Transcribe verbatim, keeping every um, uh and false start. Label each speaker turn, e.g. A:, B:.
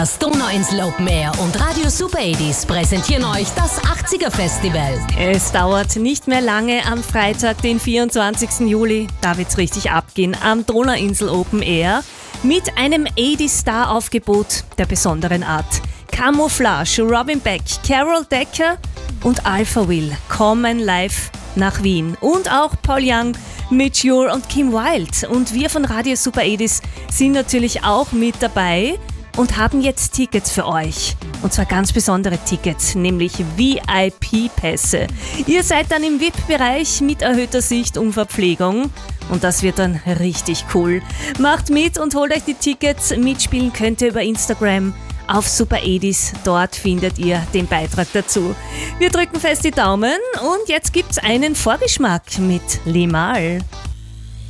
A: Das Donauinsel Open Air und Radio Super achtzig präsentieren euch das achtziger Festival.
B: Es dauert nicht mehr lange. Am Freitag, den vierundzwanzigsten Juli, da wird's richtig abgehen am Donauinsel Open Air mit einem achtzig-Star-Aufgebot der besonderen Art. Camouflage, Robin Beck, Carol Decker und Alpha Will kommen live nach Wien. Und auch Paul Young, Mature und Kim Wilde. Und wir von Radio Super achtzig sind natürlich auch mit dabei und haben jetzt Tickets für euch. Und zwar ganz besondere Tickets, nämlich V I P-Pässe. Ihr seid dann im V I P-Bereich mit erhöhter Sicht und Verpflegung. Und das wird dann richtig cool. Macht mit und holt euch die Tickets. Mitspielen könnt ihr über Instagram auf Super achtzig. Dort findet ihr den Beitrag dazu. Wir drücken fest die Daumen und jetzt gibt's einen Vorgeschmack mit Limahl.